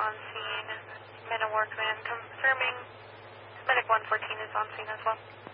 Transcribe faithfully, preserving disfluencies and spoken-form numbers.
on scene. Min award man confirming. Medic one fourteen is on scene as well.